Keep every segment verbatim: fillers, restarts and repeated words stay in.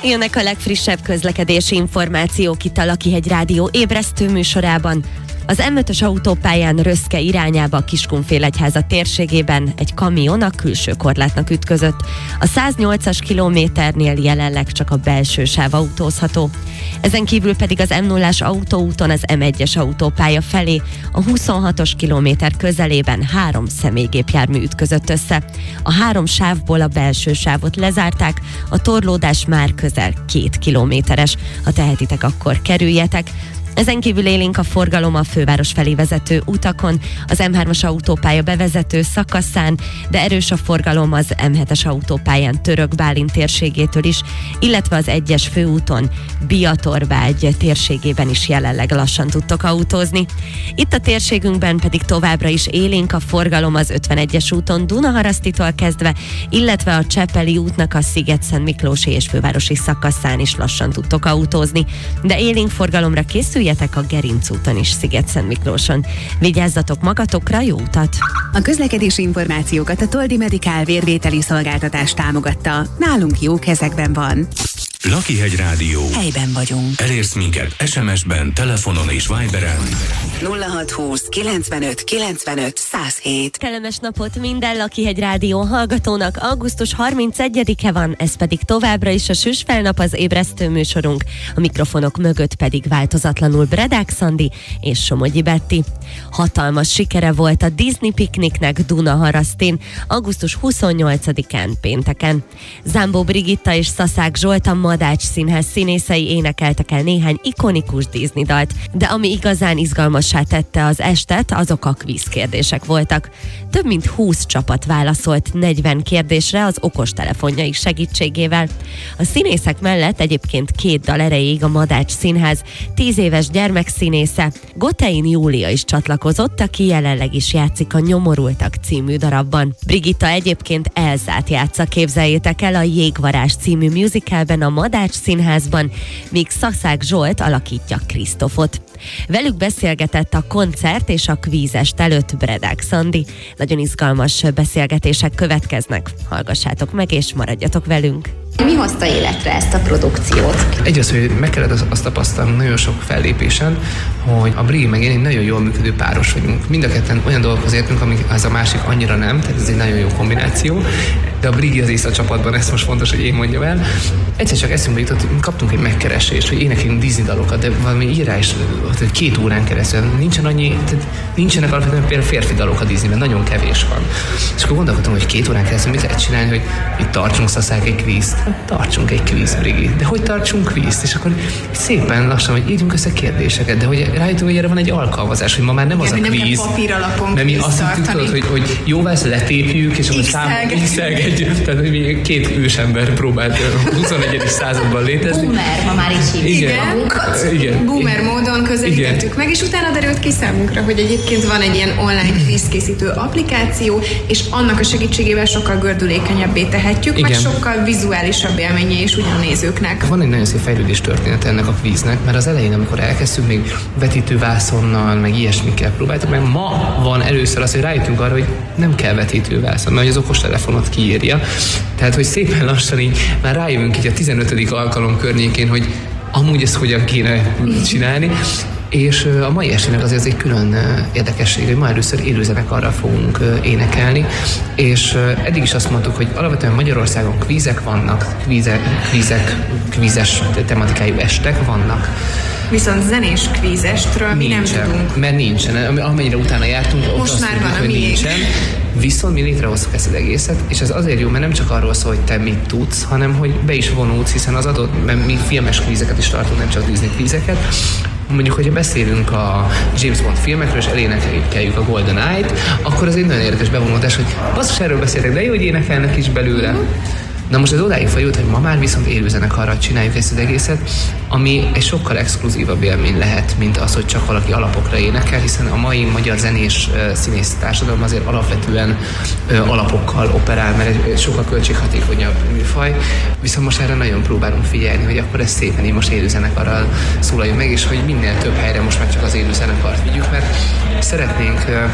Jönnek a legfrissebb közlekedési információk itt a Lakihegy Rádió ébresztő műsorában. Az em ötös autópályán Röszke irányába a Kiskunfélegyháza térségében egy kamion a külső korlátnak ütközött. A száznyolcas kilométernél jelenleg csak a belső sáv autózható. Ezen kívül pedig az em nullás autóúton az em egyes autópálya felé a huszonhatos kilométer közelében három személygépjármű ütközött össze. A három sávból a belső sávot lezárták, a torlódás már közel két kilométeres. Ha tehetitek, akkor kerüljetek. Ezen kívül élénk a forgalom a főváros felé vezető utakon, az em hármas autópálya bevezető szakaszán, de erős a forgalom az em hetes autópályán Török Bálint térségétől is, illetve az egyes főúton Biatorvágy térségében is jelenleg lassan tudtok autózni. Itt a térségünkben pedig továbbra is élénk a forgalom az ötvenegyes úton Dunaharasztitól kezdve, illetve a Csepeli útnak a Sziget-Szentmiklósi és fővárosi szakaszán is lassan tudtok autózni, de élénk forgalomra készül a Gerinc úton is Sziget-Szentmiklóson. Vigyázzatok magatokra, jó utat! A közlekedési információkat a Toldi Medical vérvételi szolgáltatás támogatta. Nálunk jó kezekben van. Lakihegy Rádió. Helyben vagyunk. Elérsz minket es em es-ben, telefonon és Viberen. nulla hat húsz kilencvenöt kilencvenöt száz hét. Kellemes napot minden Lakihegy Rádió hallgatónak. augusztus harmincegyedike van, ez pedig továbbra is a Süsfelnap, az ébresztő műsorunk. A mikrofonok mögött pedig változatlanul Bredák Szandi és Somogyi Betti. Hatalmas sikere volt a Disney pikniknek Dunaharasztin augusztus huszonnyolcadikán pénteken. Zámbó Brigitta és Szaszák Zsolt, a Madács Színház színészei énekeltek el néhány ikonikus Disney dalt, de ami igazán izgalmassá tette az estet, azok a kvízkérdések voltak. Több mint húsz csapat válaszolt negyven kérdésre az okostelefonjaik segítségével. A színészek mellett egyébként két dal erejéig a Madács Színház tíz éves gyermekszínésze, Gotein Júlia is csatlakozott, aki jelenleg is játszik a Nyomorultak című darabban. Brigitta egyébként Elzát játsza, képzeljétek el, a Jégvarázs című musicalben a Madács Színházban, míg Szaszák Zsolt alakítja Krisztofot. Velük beszélgetett a koncert és a kvízest előtt Bredák Szandi. Nagyon izgalmas beszélgetések következnek. Hallgassátok meg és maradjatok velünk! Mi hozta életre ezt a produkciót? Egy az, hogy meg kellett azt, azt tapasztalnunk nagyon sok fellépésen, hogy a Brigi meg én egy nagyon jól működő páros vagyunk. Mind a ketten olyan dolgokhoz értünk, amik az a másik annyira nem, tehát ez egy nagyon jó kombináció. De a Brigi az észre csapatban, ezt most fontos, hogy én mondjam el. Egyszer csak eszünkbe jutott, hogy kaptunk egy megkeresést, hogy énekeljünk Disney dalokat, de valami írás, hogy két órán keresztül nincsen annyi, tehát nincsenek alapvetően például férfi dalok a Disneyben, nagyon kevés van. És akkor gondolkodtam, hogy két órán keresztül mit lehet csinálni, hogy itt tartsunk Szaszák egy kvízt. Tartsunk egy kvíz, Brigi. De hogy tartsunk kvízt? És akkor szépen lassan, hogy írjunk össze kérdéseket, de hogy rájöttünk, hogy erre van egy alkalmazás, hogy ma már nem igen, az a kvíz. Nem papír alapon mert mi azt hittük, hogy, hogy jó lesz, letépjük, és akkor számoljuk. Tehát, hogy mi két ősember próbált a huszonegyedik században létezni. Boomer, ma már is hívjuk. Igen, igen. Boomer módon közelítettük igen. meg, és utána derült ki számunkra, hogy egyébként van egy ilyen online kvízkészítő applikáció, és annak a segítségével sokkal gördülékenyebbé tehetjük, igen. meg sokkal vizuálisabb élménye is ugyan a nézőknek. Van egy nagyon szép fejlődés történet ennek a kvíznek, mert az elején, amikor elkezdtünk, még vetítővászonnal, meg ilyesmikkel próbáltuk, mert ma van először az, hogy rájöttünk arra, hogy nem kell vetítővászon, mert az okostelefonot kiírja. Tehát, hogy szépen lassan így már rájövünk így a tizenötödik alkalom környékén, hogy amúgy ezt hogyan kéne csinálni. És a mai estének azért egy külön érdekesség, hogy ma először élőzenekarral fogunk énekelni, és eddig is azt mondtuk, hogy alapvetően Magyarországon kvízek vannak, kvízek, kvízek, kvízes tematikájú estek vannak. Viszont zenés kvízestről mi nem tudunk. Mert nincsen, amennyire utána jártunk, most már tudjuk, van, hogy nincsen. Viszont mi létrehoztuk ezt az egészet, és ez azért jó, mert nem csak arról szól, hogy te mit tudsz, hanem hogy be is vonulsz, hiszen az adott, mert mi filmes kvízeket is tartunk, nem csak Disney kvízeket. Mondjuk, hogyha beszélünk a James Bond filmekről, és elénekeljük a Golden Eye-t, akkor az egy nagyon érdekes bevonódás, hogy basszus, erről beszélek, de jó, hogy énekelnek is belőle. Na most ez odáig fajult, hogy ma már viszont élőzenekarral csináljuk ezt az egészet, ami egy sokkal exkluzívabb élmény lehet, mint az, hogy csak valaki alapokra énekel, hiszen a mai magyar zenés színész társadalom azért alapvetően alapokkal operál, mert egy sokkal költséghatékonyabb műfaj. Viszont most erre nagyon próbálunk figyelni, hogy akkor ezt szépen így most élőzenekarral szólaljon meg, és hogy minél több helyre most már csak az élőzenekart vigyük, mert szeretnénk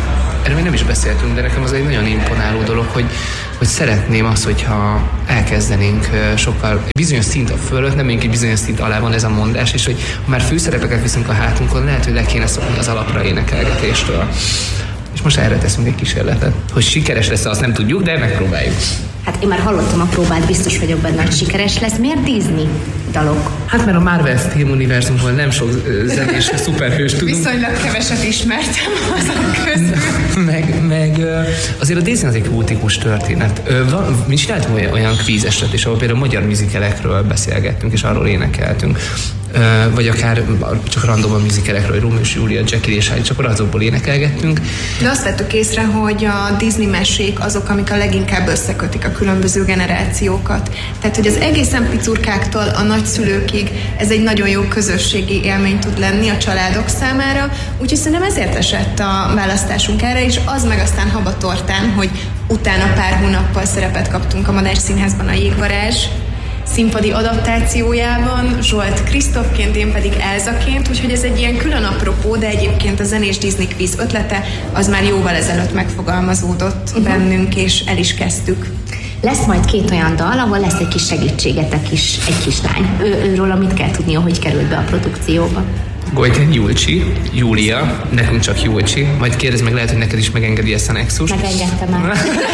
erről még nem is beszéltünk, de nekem az egy nagyon imponáló dolog, hogy, hogy szeretném azt, hogyha elkezdenénk sokkal bizonyos szint a fölött, nem még egy bizonyos szint alá van ez a mondás, és hogy ha már főszerepeket viszünk a hátunkon, lehet, hogy le kéne szokni az alapra énekelgetéstől. És most erre teszünk egy kísérletet. Hogy sikeres lesz, azt nem tudjuk, de megpróbáljuk. Hát én már hallottam a próbát, biztos vagyok benne, hogy sikeres lesz. Miért Disney dalok? Hát mert a Marvel filmuniverzumból nem sok zenés szuperhős tudunk. Viszonylag keveset ismertem azok közül. meg, meg azért a Disney az egy kultikus történet. Mi csináltunk olyan, olyan kvízestet is, ahol például magyar musicalekről beszélgettünk, és arról énekeltünk. Vagy akár csak random a musicalekről, hogy Rómeó és Júlia, Jekyll és Hyde, csak azokból énekelgettünk. De azt vettük észre, hogy a Disney mesék azok, amik a leginkább összekötik a különböző generációkat. Tehát, hogy az egészen picurkáktól a nagyszülőkig ez egy nagyon jó közösségi élmény tud lenni a családok számára, úgyhogy szerintem ezért esett a választásunk erre, és az meg aztán habatortán, hogy utána pár hónappal szerepet kaptunk a Madách Színházban a Jégvarázs színpadi adaptációjában, Zsolt Krisztófként, én pedig Elzaként, úgyhogy ez egy ilyen külön apropó, de egyébként a zenés Disney kvíz ötlete az már jóval ezelőtt megfogalmazódott uh-huh. bennünk, és el is kezdtük. Lesz majd két olyan dal, ahol lesz egy kis segítségetek is, egy kislány. Ő, őről mit kell tudnia, hogy került be a produkcióba? Gojten Julcsi, Júlia, nekünk csak Julcsi, majd kérdezd meg, lehet, hogy neked is megengedi ezt a nexust. Megengedtem már.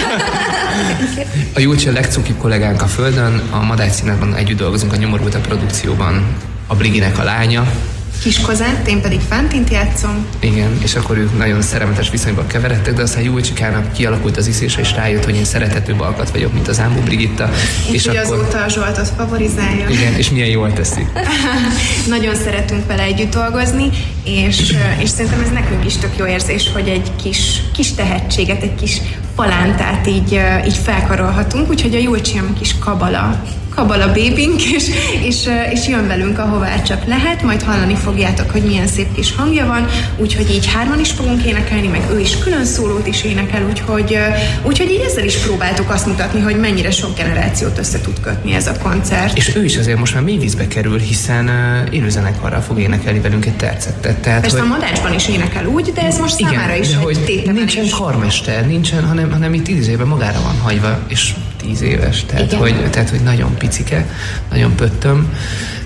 A Julcsi a legcukibb kollégánk a földön, a Madách Színházban együtt dolgozunk a Nyomorultak produkcióban, a Briginek a lánya. Kiskozát, én pedig Fantint játszom. Igen, és akkor ők nagyon szeretetes viszonyban keveredtek, de aztán Julcsikának kialakult az ízlése, és rájött, hogy én szerethetőbb alkat vagyok, mint az Ámbó Brigitta. És, és hogy akkor... azóta a Zsoltot favorizálja. Igen, és milyen jól teszi. Nagyon szeretünk vele együtt dolgozni, és, és szerintem ez nekünk is tök jó érzés, hogy egy kis, kis tehetséget, egy kis palántát így, így felkarolhatunk, úgyhogy a Julcsi a kis kabala. kabala bébink, és, és, és jön velünk, ahová csak lehet, majd hallani fogjátok, hogy milyen szép kis hangja van, úgyhogy így hárman is fogunk énekelni, meg ő is külön szólót is énekel, úgyhogy, úgyhogy így ezzel is próbáltuk azt mutatni, hogy mennyire sok generációt össze tud kötni ez a koncert. És ő is azért most már mély vízbe kerül, hiszen uh, élőzenekarral fog énekelni velünk egy tercettet. Tehát, persze hogy... a Madácsban is énekel úgy, de ez most igen, számára is hogy egy tétemelés. Nincsen karmester, nincsen, hanem, hanem itt tíz évben magára van hagyva, és tíz éves, tehát, hogy, tehát hogy nagyon picike, nagyon pöttöm,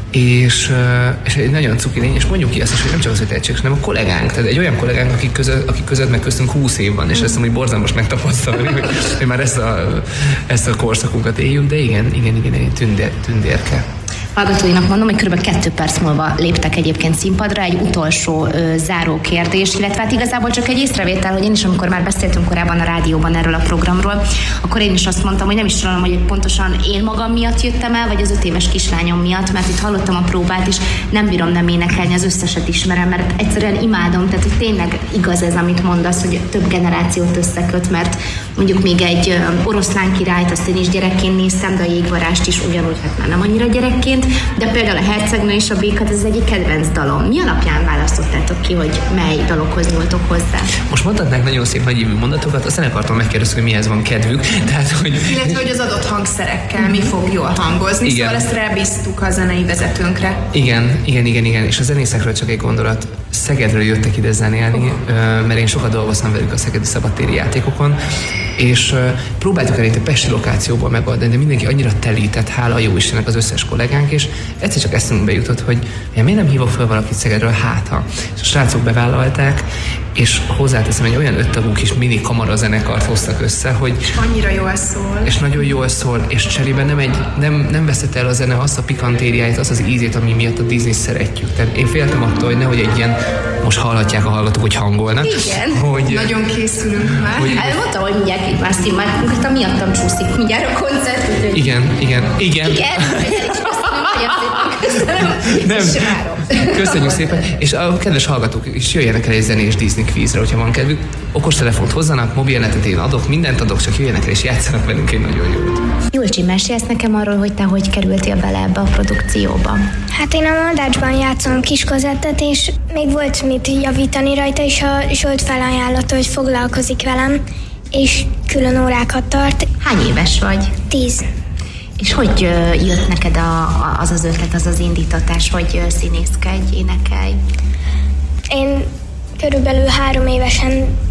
és, és egy nagyon cuki lény, és mondjuk ki azt is, hogy nem csak az, hogy tehetséges, hanem a kollégánk, tehát egy olyan kollégánk, akik között, akik között meg köztünk húsz év van, és ezt mondom, hogy borzalmas megtapasztalni, hogy, hogy már ezt a, ezt a korszakunkat éljünk, de igen, igen, igen, igen tündér, tündérke. Hallgatóinak mondom, hogy kb. kettő perc múlva léptek egyébként színpadra, egy utolsó ö, záró kérdés, illetve hát igazából csak egy észrevétel, hogy én is, amikor már beszéltünk korábban a rádióban erről a programról, akkor én is azt mondtam, hogy nem is tudom, hogy pontosan én magam miatt jöttem el, vagy az öt éves kislányom miatt, mert itt hallottam a próbát, és nem bírom nem énekelni, az összeset ismerem, mert egyszerűen imádom, tehát hogy tényleg igaz ez, amit mondasz, hogy több generációt összeköt, mert mondjuk még egy ö, Oroszlán királyt, azt én is gyerekként néztem, de a Jégvarást is ugyanúgy, hát már nem annyira gyerekként, de például a Hercegnő és a Békat, ez egyik kedvenc dalom. Mi alapján választottátok ki, hogy mely dalokhoz nyúltok hozzá? Most mondhatnánk nagyon szép nagyívű mondatokat, aztán akartam megkérdezni, hogy mihez van kedvük. Tehát, hogy... Illetve, hogy az adott hangszerekkel mi fog jól hangozni, igen. Szóval ezt rábíztuk a zenei vezetőnkre. Igen, igen, igen, igen, és a zenészekről csak egy gondolat. Szegedről jöttek ide zenélni, mert én sokat dolgoztam velük a szegedi szabadtéri játékokon, és próbáltuk el itt a pesti lokációból megoldani, de mindenki annyira telített, hála a jó Istennek az összes kollégánk, és egyszer csak eszünkbe jutott, hogy ja, miért nem hívok fel valakit Szegedről, hát ha. És a srácok bevállalták, és hozzáteszem, egy olyan öttagú kis mini kamarazenekart hoztak össze, hogy... És annyira jól szól. És nagyon jól szól, és cserében nem, egy, nem, nem veszett el a zene azt a pikantériáit, azt az ízét, ami miatt a Disney szeretjük. Tehát én féltem attól, hogy nehogy egy ilyen, most hallhatják a hallgatók, hogy hangolnak. Igen, hogy, nagyon készülünk már. Hogy, hát mondtam, hogy mindjárt itt már színmárkunkat, miattam csúszik mindjárt a koncert. Úgyhogy... Igen, igen, igen. Igen, nem, köszönjük szépen, és a kedves hallgatók is jöjjenek el egy zenés Disney kvízre, hogyha van kedvük. Okostelefont hozzanak, mobilnetet én adok, mindent adok, csak jöjjenek el és játszanak velünk egy nagyon jót. Julcsi, mesélsz nekem arról, hogy te hogy kerültél bele ebbe a produkcióba? Hát én a Madácsban játszom Kiskozettet, és még volt mit javítani rajta, és a Zsolt felajánlotta, hogy foglalkozik velem, és külön órákat tart. Hány éves vagy? Tíz. És hogy jött neked a, a, az az ötlet, az az indítatás, hogy színészkedj, énekelj? Én körülbelül három évesen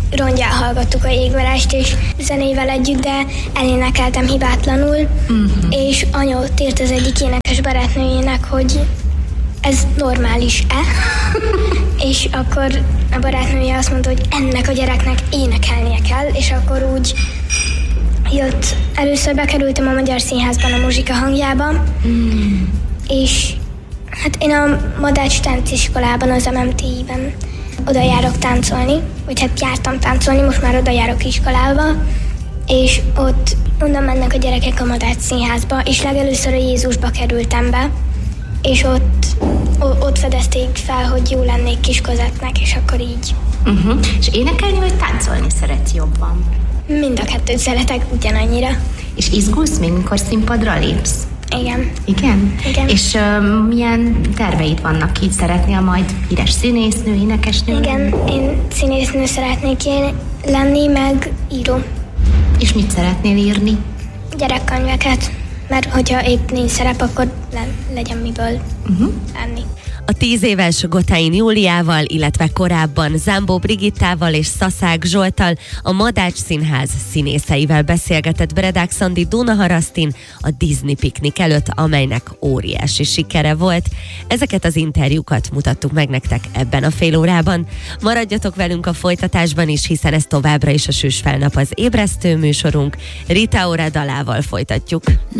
rongyán hallgattuk a jégverást, és zenével együtt, de elénekeltem hibátlanul, uh-huh. és anya ott írt az egyik énekes barátnőjének, hogy ez normális-e? És akkor a barátnője azt mondta, hogy ennek a gyereknek énekelnie kell, és akkor úgy jött. Először bekerültem a Magyar Színházban a muzsika hangjába, mm. és hát én a Madács tánciskolában, az em em té i-ben oda járok táncolni, vagy hát jártam táncolni, most már oda járok iskolába, és ott onnan mennek a gyerekek a Madács Színházba, és legelőször a Jézusba kerültem be, és ott, ott fedezték fel, hogy jó lennék Kiskozetnek, és akkor így. Uh-huh. És énekelni vagy táncolni szeretsz jobban? Mind a kettőt szeretek ugyanannyira. És izgulsz még, mikor színpadra lépsz? Igen. Igen? Igen. És uh, milyen terveid vannak így? Szeretnél majd híres színésznő, énekesnő? Igen, én színésznő szeretnék én lenni, meg író. És mit szeretnél írni? Gyerekkönyveket, mert hogyha épp nincs szerep, akkor le, legyen miből uh-huh. lenni. A tíz éves Gotain Júliával, illetve korábban Zámbó Brigittával és Szaszák Zsolttal, a Madács Színház színészeivel beszélgetett Bredák Szandi Dunaharasztin a Disney piknik előtt, amelynek óriási sikere volt. Ezeket az interjúkat mutattuk meg nektek ebben a fél órában. Maradjatok velünk a folytatásban is, hiszen ez továbbra is a Süss fel nap az ébresztő műsorunk. Rita Ora dalával folytatjuk.